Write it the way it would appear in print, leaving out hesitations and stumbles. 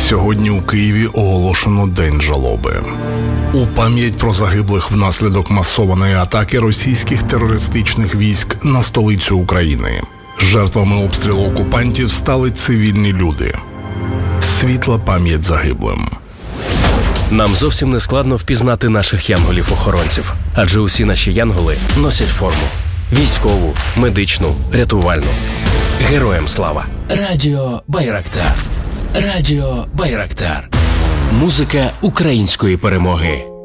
Сьогодні у Києві оголошено День жалоби. У пам'ять про загиблих внаслідок масованої атаки російських терористичних військ на столицю України. Жертвами обстрілу окупантів стали цивільні люди. Світла пам'ять загиблим. Нам зовсім не складно впізнати наших янголів-охоронців, адже усі наші янголи носять форму. Військову, медичну, рятувальну. Героям слава! Радіо Байрактар. Радіо Байрактар. Музика української перемоги.